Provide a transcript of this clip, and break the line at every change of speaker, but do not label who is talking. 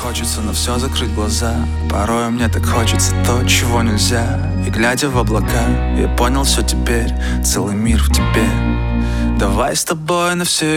хочется на все закрыть глаза. Порой мне так хочется то, чего нельзя. И глядя в облака, я понял все теперь. Целый мир в тебе. Давай с тобой навсегда.